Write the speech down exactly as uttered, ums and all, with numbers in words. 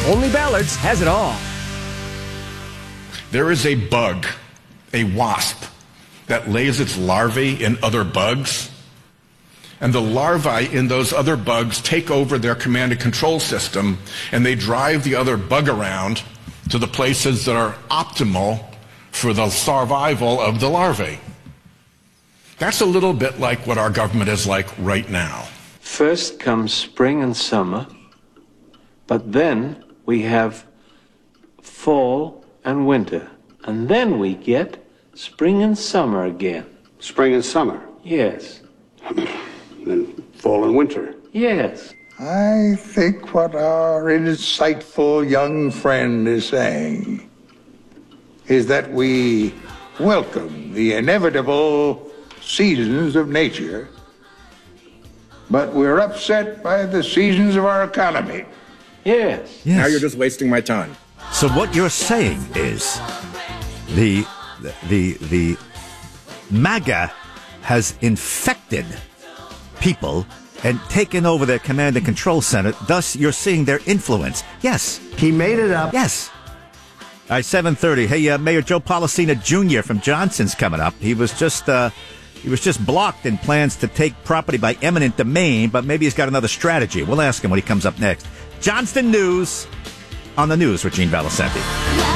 Only Ballard's has it all. There is a bug, a wasp, that lays its larvae in other bugs. And the larvae in those other bugs take over their command and control system, and they drive the other bug around to the places that are optimal for the survival of the larvae. That's a little bit like what our government is like right now. First comes spring and summer, but then we have fall and winter, and then we get spring and summer again. Spring and summer? Yes. Then fall and winter? Yes. I think what our insightful young friend is saying is that we welcome the inevitable seasons of nature, but we're upset by the seasons of our economy. Yes. Yes. Now you're just wasting my time. So what you're saying is the the the MAGA has infected people and taken over their command and control center. Thus, you're seeing their influence. Yes. He made it up. Yes. All right, seven thirty. Hey, uh, Mayor Joe Policina Junior from Johnson's coming up. He was just uh, he was just blocked in plans to take property by eminent domain, but maybe he's got another strategy. We'll ask him when he comes up next. Johnston News on the News with Gene Valicenti.